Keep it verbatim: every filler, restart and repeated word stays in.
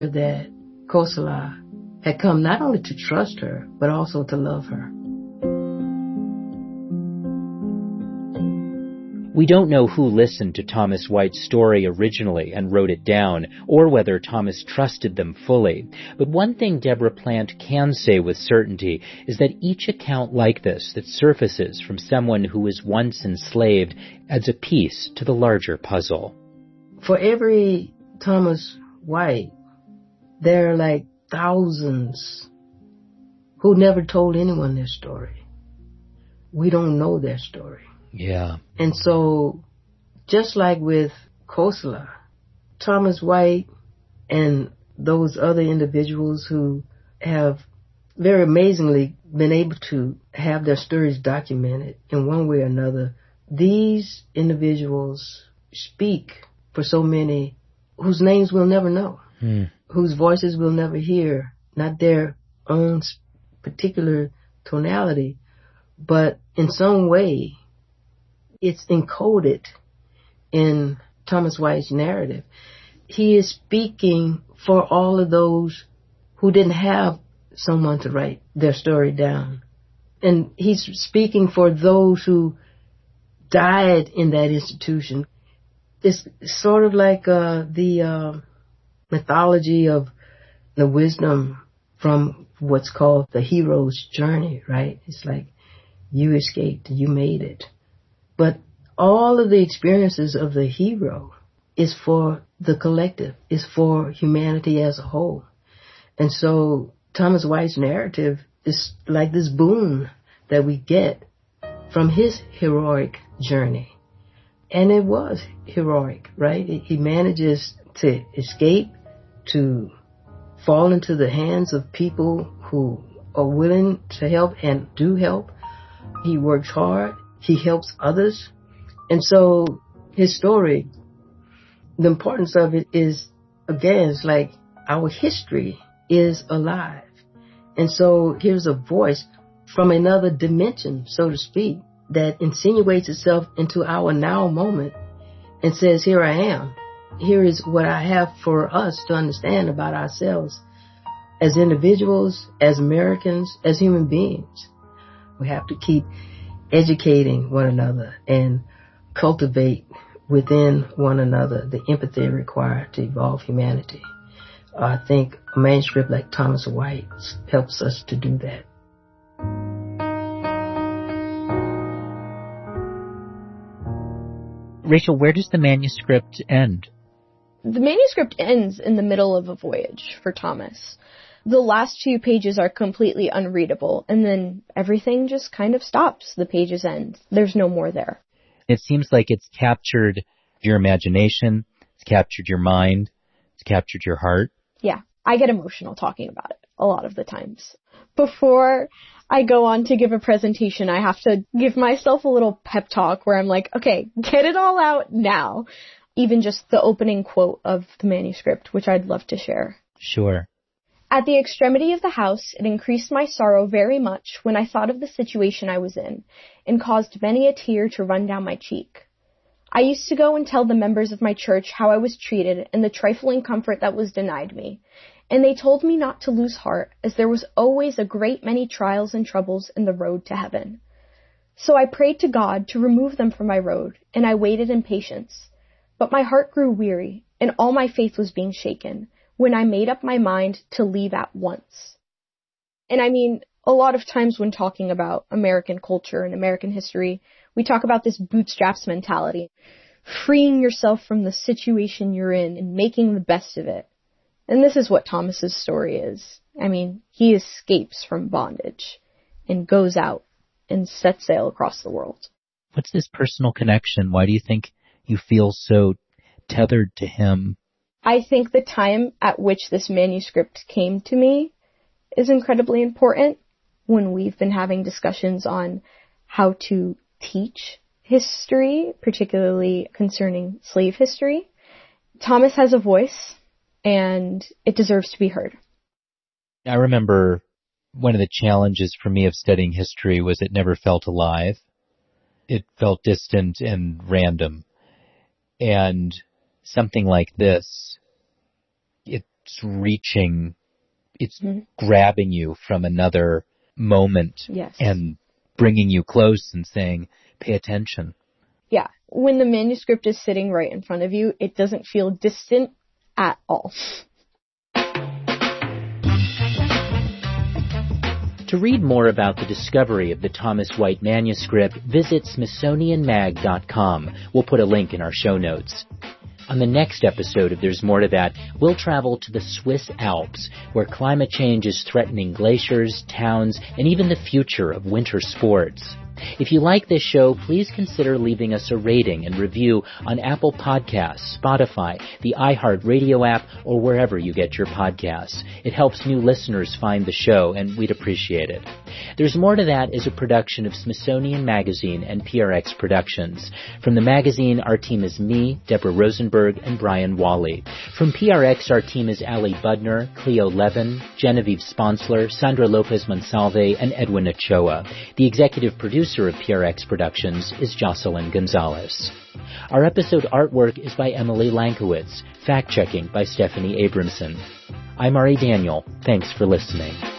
that Kosala had come not only to trust her, but also to love her. We don't know who listened to Thomas White's story originally and wrote it down, or whether Thomas trusted them fully. But one thing Deborah Plant can say with certainty is that each account like this that surfaces from someone who was once enslaved adds a piece to the larger puzzle. For every Thomas White, there are like thousands who never told anyone their story. We don't know their story. Yeah. And so, just like with Kosala, Thomas White and those other individuals who have very amazingly been able to have their stories documented in one way or another, these individuals speak for so many whose names we'll never know, hmm. whose voices we'll never hear, not their own particular tonality, but in some way, it's encoded in Thomas White's narrative. He is speaking for all of those who didn't have someone to write their story down. And he's speaking for those who died in that institution. It's sort of like uh, the uh, mythology of the wisdom from what's called the hero's journey, right? It's like you escaped, you made it. But all of the experiences of the hero is for the collective, is for humanity as a whole. And so Thomas White's narrative is like this boon that we get from his heroic journey. And it was heroic, right? He manages to escape, to fall into the hands of people who are willing to help and do help. He works hard. He helps others. And so his story, the importance of it is, again, it's like our history is alive. And so here's a voice from another dimension, so to speak, that insinuates itself into our now moment and says, here I am. Here is what I have for us to understand about ourselves as individuals, as Americans, as human beings. We have to keep educating one another and cultivate within one another the empathy required to evolve humanity. I think a manuscript like Thomas White's helps us to do that. Rachel, where does the manuscript end? The manuscript ends in the middle of a voyage for Thomas. The last few pages are completely unreadable, and then everything just kind of stops. The pages end. There's no more there. It seems like it's captured your imagination, it's captured your mind, it's captured your heart. Yeah, I get emotional talking about it a lot of the times. Before I go on to give a presentation, I have to give myself a little pep talk where I'm like, okay, get it all out now. Even just the opening quote of the manuscript, which I'd love to share. Sure. At the extremity of the house, it increased my sorrow very much when I thought of the situation I was in, and caused many a tear to run down my cheek. I used to go and tell the members of my church how I was treated and the trifling comfort that was denied me, and they told me not to lose heart, as there was always a great many trials and troubles in the road to heaven. So I prayed to God to remove them from my road, and I waited in patience. But my heart grew weary, and all my faith was being shaken, when I made up my mind to leave at once. And I mean, a lot of times when talking about American culture and American history, we talk about this bootstraps mentality, freeing yourself from the situation you're in and making the best of it. And this is what Thomas's story is. I mean, he escapes from bondage and goes out and sets sail across the world. What's this personal connection? Why do you think you feel so tethered to him? I think the time at which this manuscript came to me is incredibly important when we've been having discussions on how to teach history, particularly concerning slave history. Thomas has a voice, and it deserves to be heard. I remember one of the challenges for me of studying history was it never felt alive. It felt distant and random. And something like this, it it's reaching, it's mm-hmm. grabbing you from another moment yes. and bringing you close and saying, pay attention. Yeah. When the manuscript is sitting right in front of you, it doesn't feel distant at all. To read more about the discovery of the Thomas White manuscript, visit Smithsonian Mag dot com. We'll put a link in our show notes. On the next episode of There's More to That, we'll travel to the Swiss Alps, where climate change is threatening glaciers, towns, and even the future of winter sports. If you like this show, please consider leaving us a rating and review on Apple Podcasts, Spotify, the iHeartRadio app, or wherever you get your podcasts. It helps new listeners find the show, and we'd appreciate it. There's More to That is a production of Smithsonian Magazine and P R X Productions. From the magazine, our team is me, Deborah Rosenberg, and Brian Wally. From P R X, our team is Ali Budner, Cleo Levin, Genevieve Sponsler, Sandra Lopez Monsalve, and Edwin Ochoa. The executive producer of P R X Productions is Jocelyn Gonzalez. Our episode artwork is by Emily Lankowitz, fact-checking by Stephanie Abramson. I'm Ari Daniel. Thanks for listening.